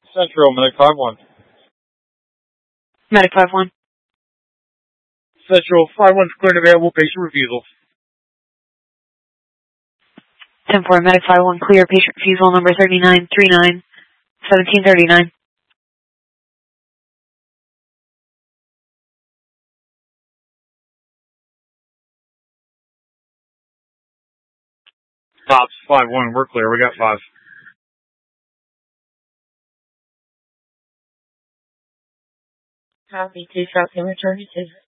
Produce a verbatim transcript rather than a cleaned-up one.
Central, Medic five one. Medic five one. Central, five one's clear and available, patient refusal. ten four, Medic five one, clear, patient refusal number thirty-nine thirty-nine, seventeen thirty-nine. Tops, five one, we're clear, we got five. Copy, two Falcon, return to two.